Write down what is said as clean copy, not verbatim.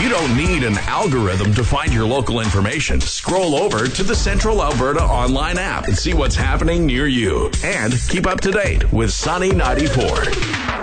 You don't need an algorithm to find your local information. Scroll over to the Central Alberta online app and see what's happening near you. And keep up to date with Sunny 94.